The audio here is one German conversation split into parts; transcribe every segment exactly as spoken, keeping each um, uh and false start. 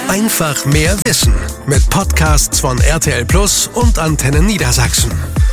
Einfach mehr Wissen mit Podcasts von R T L Plus und Antenne Niedersachsen.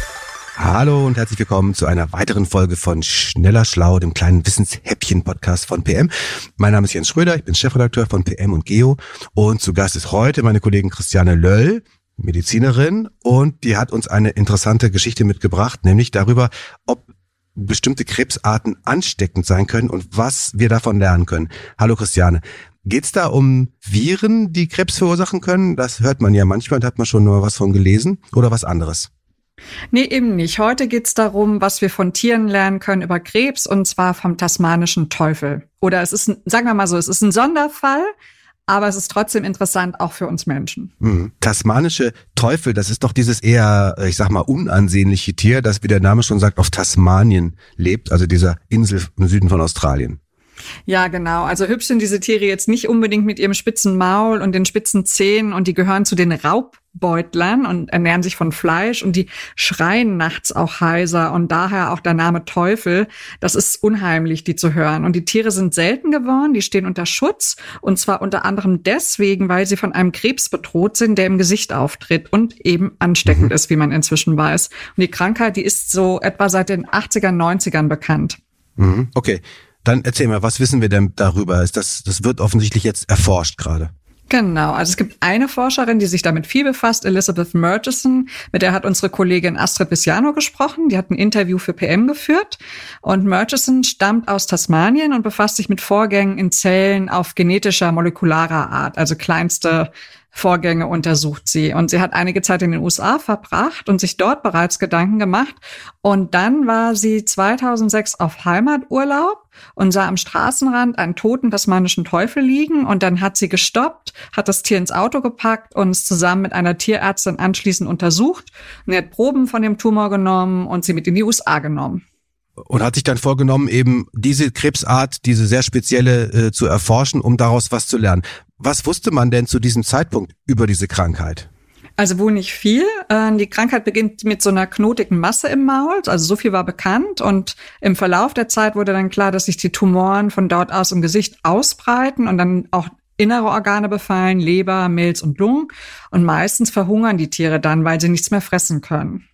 Hallo und herzlich willkommen zu einer weiteren Folge von Schneller Schlau, dem kleinen Wissenshäppchen-Podcast von P M. Mein Name ist Jens Schröder, ich bin Chefredakteur von P M und Geo und zu Gast ist heute meine Kollegin Christiane Löll, Medizinerin, und die hat uns eine interessante Geschichte mitgebracht, nämlich darüber, ob bestimmte Krebsarten ansteckend sein können und was wir davon lernen können. Hallo Christiane. Geht's da um Viren, die Krebs verursachen können? Das hört man ja manchmal, da hat man schon mal was von gelesen, oder was anderes? Nee, eben nicht. Heute geht's darum, was wir von Tieren lernen können über Krebs, und zwar vom tasmanischen Teufel. Oder es ist, sagen wir mal so, es ist ein Sonderfall, aber es ist trotzdem interessant, auch für uns Menschen. Mhm. Tasmanische Teufel, das ist doch dieses eher, ich sag mal, unansehnliche Tier, das, wie der Name schon sagt, auf Tasmanien lebt, also dieser Insel im Süden von Australien. Ja, genau. Also hübsch sind diese Tiere jetzt nicht unbedingt mit ihrem spitzen Maul und den spitzen Zähnen, und die gehören zu den Raubbeutlern und ernähren sich von Fleisch, und die schreien nachts auch heiser, und daher auch der Name Teufel. Das ist unheimlich, die zu hören. Und die Tiere sind selten geworden, die stehen unter Schutz, und zwar unter anderem deswegen, weil sie von einem Krebs bedroht sind, der im Gesicht auftritt und eben ansteckend mhm. ist, wie man inzwischen weiß. Und die Krankheit, die ist so etwa seit den achtzigern, neunzigern bekannt. Mhm. Okay. Dann erzähl mal, was wissen wir denn darüber? Ist das, das wird offensichtlich jetzt erforscht gerade. Genau, also es gibt eine Forscherin, die sich damit viel befasst, Elizabeth Murchison, mit der hat unsere Kollegin Astrid Viciano gesprochen, die hat ein Interview für P M geführt, und Murchison stammt aus Tasmanien und befasst sich mit Vorgängen in Zellen auf genetischer, molekularer Art, also kleinste Vorgänge untersucht sie. Und sie hat einige Zeit in den U S A verbracht und sich dort bereits Gedanken gemacht. Und dann war sie zweitausendsechs auf Heimaturlaub und sah am Straßenrand einen toten tasmanischen Teufel liegen. Und dann hat sie gestoppt, hat das Tier ins Auto gepackt und es zusammen mit einer Tierärztin anschließend untersucht. Und sie hat Proben von dem Tumor genommen und sie mit in die U S A genommen. Und hat sich dann vorgenommen, eben diese Krebsart, diese sehr spezielle, äh, zu erforschen, um daraus was zu lernen. Was wusste man denn zu diesem Zeitpunkt über diese Krankheit? Also wohl nicht viel. Die Krankheit beginnt mit so einer knotigen Masse im Maul. Also so viel war bekannt. Und im Verlauf der Zeit wurde dann klar, dass sich die Tumoren von dort aus im Gesicht ausbreiten und dann auch innere Organe befallen, Leber, Milz und Lungen. Und meistens verhungern die Tiere dann, weil sie nichts mehr fressen können.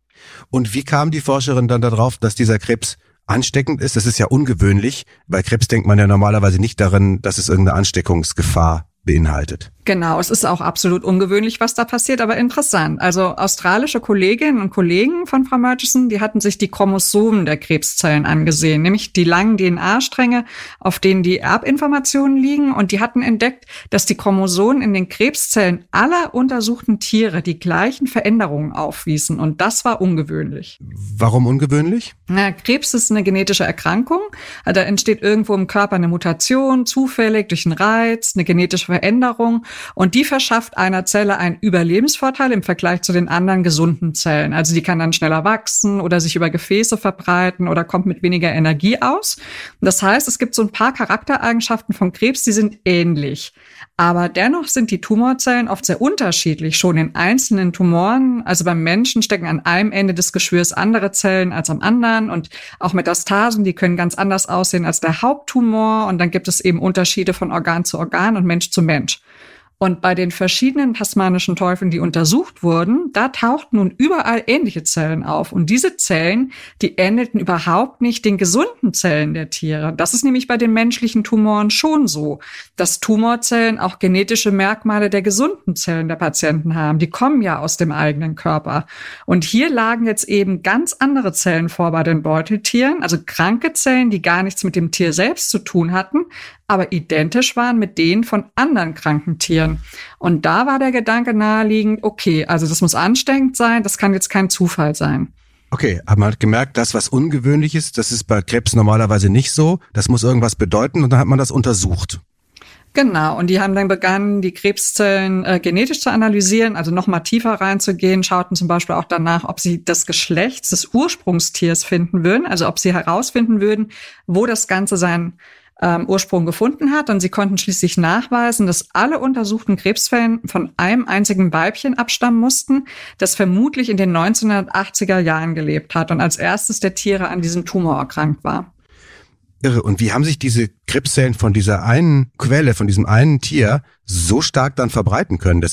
Und wie kam die Forscherin dann darauf, dass dieser Krebs ansteckend ist? Das ist ja ungewöhnlich. Bei Krebs denkt man ja normalerweise nicht daran, dass es irgendeine Ansteckungsgefahr beinhaltet. Genau, es ist auch absolut ungewöhnlich, was da passiert, aber interessant. Also australische Kolleginnen und Kollegen von Frau Murchison, die hatten sich die Chromosomen der Krebszellen angesehen, nämlich die langen D N A-Stränge, auf denen die Erbinformationen liegen, und die hatten entdeckt, dass die Chromosomen in den Krebszellen aller untersuchten Tiere die gleichen Veränderungen aufwiesen, und das war ungewöhnlich. Warum ungewöhnlich? Na, Krebs ist eine genetische Erkrankung, da entsteht irgendwo im Körper eine Mutation, zufällig durch einen Reiz, eine genetische Veränderung, und die verschafft einer Zelle einen Überlebensvorteil im Vergleich zu den anderen gesunden Zellen. Also die kann dann schneller wachsen oder sich über Gefäße verbreiten oder kommt mit weniger Energie aus. Das heißt, es gibt so ein paar Charaktereigenschaften von Krebs, die sind ähnlich. Aber dennoch sind die Tumorzellen oft sehr unterschiedlich, schon in einzelnen Tumoren. Also beim Menschen stecken an einem Ende des Geschwürs andere Zellen als am anderen, und auch Metastasen, die können ganz anders aussehen als der Haupttumor. Und dann gibt es eben Unterschiede von Organ zu Organ und Mensch zu Mensch. Und bei den verschiedenen tasmanischen Teufeln, die untersucht wurden, da tauchten nun überall ähnliche Zellen auf. Und diese Zellen, die ähnelten überhaupt nicht den gesunden Zellen der Tiere. Das ist nämlich bei den menschlichen Tumoren schon so, dass Tumorzellen auch genetische Merkmale der gesunden Zellen der Patienten haben. Die kommen ja aus dem eigenen Körper. Und hier lagen jetzt eben ganz andere Zellen vor bei den Beuteltieren, also kranke Zellen, die gar nichts mit dem Tier selbst zu tun hatten, aber identisch waren mit denen von anderen kranken Tieren. Und da war der Gedanke naheliegend, okay, also das muss ansteckend sein, das kann jetzt kein Zufall sein. Okay, aber man hat gemerkt, das, was ungewöhnlich ist, das ist bei Krebs normalerweise nicht so. Das muss irgendwas bedeuten, und dann hat man das untersucht. Genau, und die haben dann begonnen, die Krebszellen äh, genetisch zu analysieren, also noch mal tiefer reinzugehen, schauten zum Beispiel auch danach, ob sie das Geschlecht des Ursprungstiers finden würden, also ob sie herausfinden würden, wo das Ganze sein ähm, Ursprung gefunden hat. Und sie konnten schließlich nachweisen, dass alle untersuchten Krebsfällen von einem einzigen Weibchen abstammen mussten, das vermutlich in den neunzehnhundertachtziger Jahren gelebt hat und als erstes der Tiere an diesem Tumor erkrankt war. irre. Und wie haben sich diese Krebszellen von dieser einen Quelle, von diesem einen Tier so stark dann verbreiten können? Das